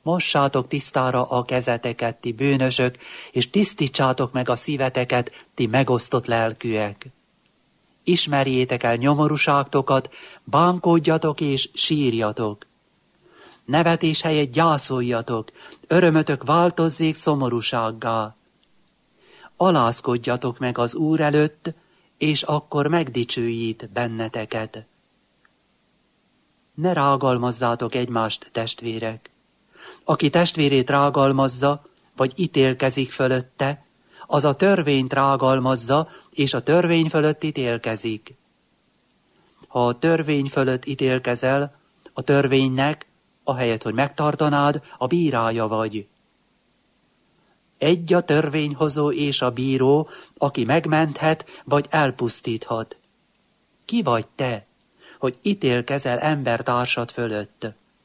Mossátok tisztára a kezeteket, ti bűnösök, és tisztítsátok meg a szíveteket, ti megosztott lelkűek. Ismerjétek el nyomorúságtokat, bámkodjatok és sírjatok. Nevetés helyett gyászoljatok, örömötök változzék szomorúsággá. Alázkodjatok meg az Úr előtt, és akkor megdicsőjít benneteket. Ne rágalmazzátok egymást, testvérek. Aki testvérét rágalmazza, vagy ítélkezik fölötte, az a törvényt rágalmazza, és a törvény fölött ítélkezik. Ha a törvény fölött ítélkezel, a törvénynek, ahelyett, hogy megtartanád, a bírája vagy. Egy a törvényhozó és a bíró, aki megmenthet, vagy elpusztíthat. Ki vagy te, hogy ítélkezel embertársad fölött?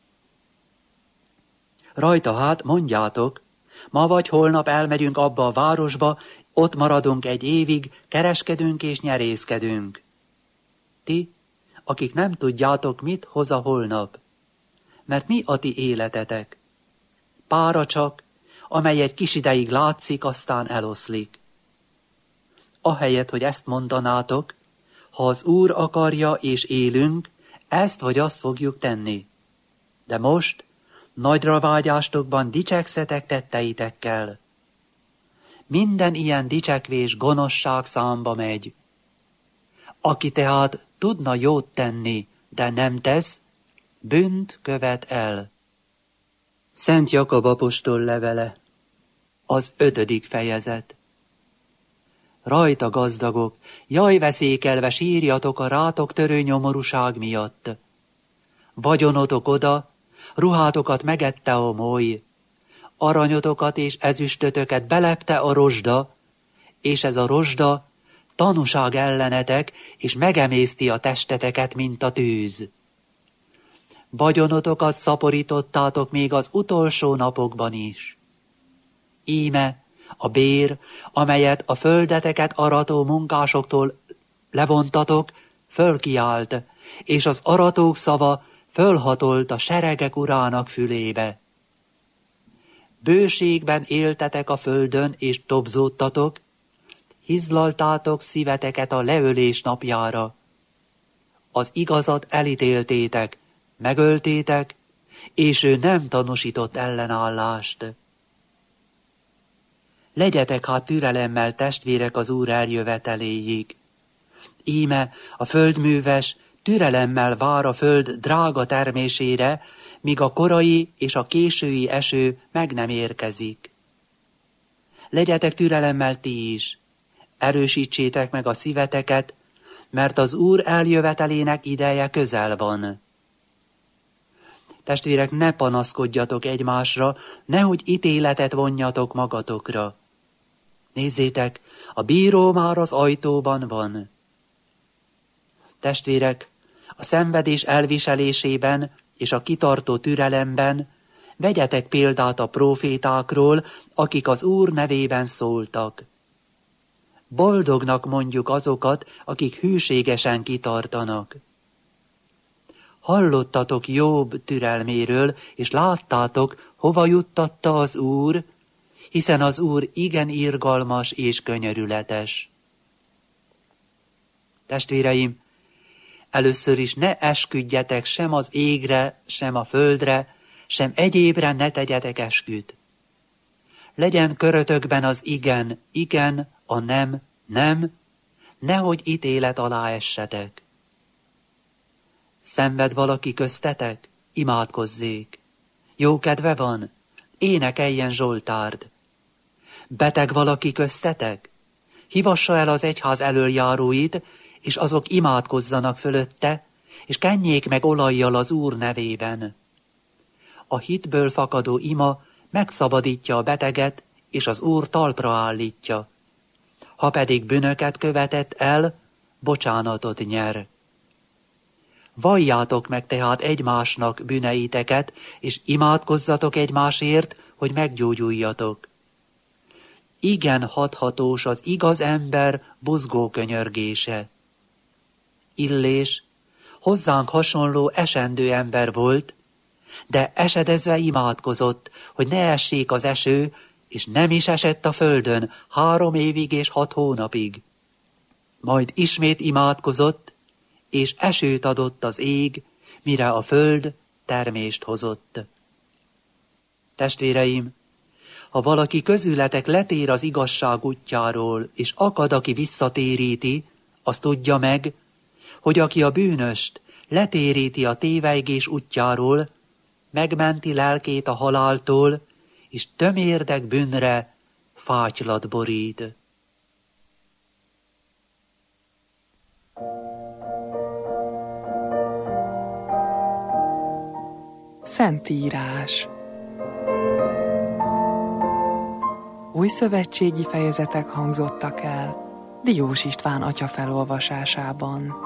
Rajta hát mondjátok, ma vagy holnap elmegyünk abba a városba, ott maradunk egy évig, kereskedünk és nyerészkedünk. Ti, akik nem tudjátok, mit hoz a holnap, mert mi a ti életetek? Pára csak, amely egy kis ideig látszik, aztán eloszlik. Ahelyett, hogy ezt mondanátok, ha az Úr akarja és élünk, ezt vagy azt fogjuk tenni. De most nagyra vágyástokban dicsekszetek tetteitekkel. Minden ilyen dicsekvés gonoszság számba megy. Aki tehát tudna jót tenni, de nem tesz, bűnt követ el. Szent Jakab apostol levele, az 5. fejezet. Rajta gazdagok, jaj veszékelve sírjatok a rátok törő nyomorúság miatt. Vagyonotok oda, ruhátokat megette a moly, aranyotokat és ezüstötöket belepte a rozsda, és ez a rozsda tanúság ellenetek, és megemészti a testeteket, mint a tűz. Vagyonotokat szaporítottátok még az utolsó napokban is. Íme a bér, amelyet a földeteket arató munkásoktól levontatok, fölkiált, és az aratók szava fölhatolt a seregek urának fülébe. Bőségben éltetek a földön, és dobzódtatok, hizlaltátok szíveteket a leölés napjára. Az igazat elítéltétek, megöltétek, és ő nem tanúsított ellenállást. Legyetek hát türelemmel, testvérek, az Úr eljöveteléig. Íme a földműves türelemmel vár a föld drága termésére, míg a korai és a késői eső meg nem érkezik. Legyetek türelemmel ti is, erősítsétek meg a szíveteket, mert az Úr eljövetelének ideje közel van. Testvérek, ne panaszkodjatok egymásra, nehogy ítéletet vonjatok magatokra. Nézzétek, a bíró már az ajtóban van. Testvérek, a szenvedés elviselésében és a kitartó türelemben vegyetek példát a prófétákról, akik az Úr nevében szóltak. Boldognak mondjuk azokat, akik hűségesen kitartanak. Hallottatok Jobb türelméről, és láttátok, hova juttatta az Úr, hiszen az Úr igen irgalmas és könyörületes. Testvéreim, először is ne esküdjetek sem az égre, sem a földre, sem egyébre ne tegyetek esküt. Legyen körötökben az igen, igen, a nem, nem, nehogy ítélet alá essetek. Szenved valaki köztetek? Imádkozzék. Jó kedve van? Énekeljen zsoltárd. Beteg valaki köztetek? Hívassa el az egyház elöljáróit, és azok imádkozzanak fölötte, és kenjék meg olajjal az Úr nevében. A hitből fakadó ima megszabadítja a beteget, és az Úr talpra állítja. Ha pedig bűnöket követett el, bocsánatot nyer. Valljátok meg tehát egymásnak bűneiteket, és imádkozzatok egymásért, hogy meggyógyuljatok. Igen hathatós az igaz ember buzgó könyörgése. Illés hozzánk hasonló esendő ember volt, de esedezve imádkozott, hogy ne essék az eső, és nem is esett a földön 3 évig és 6 hónapig. Majd ismét imádkozott, és esőt adott az ég, mire a föld termést hozott. Testvéreim, ha valaki közületek letér az igazság útjáról, és akad, aki visszatéríti, azt tudja meg, hogy aki a bűnöst letéríti a tévejgés útjáról, megmenti lelkét a haláltól, és tömérdek bűnre fátylat borít. Szentírás. Új szövetségi fejezetek hangzottak el Diós István atya felolvasásában.